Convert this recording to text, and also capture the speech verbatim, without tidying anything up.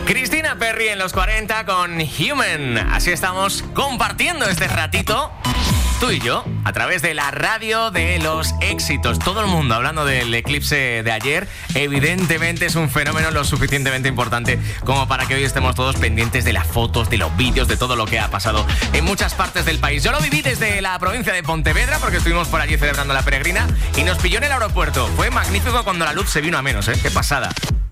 Cristina Perry en los cuarenta con Human. Así estamos compartiendo este ratito, tú y yo, a través de la radio de los éxitos. Todo el mundo hablando del eclipse de ayer. Evidentemente es un fenómeno lo suficientemente importante como para que hoy estemos todos pendientes de las fotos, de los vídeos, de todo lo que ha pasado en muchas partes del país. Yo lo viví desde la provincia de Pontevedra porque estuvimos por allí celebrando la peregrina y nos pilló en el aeropuerto. Fue magnífico cuando la luz se vino a menos, ¿eh? ¡Qué pasada!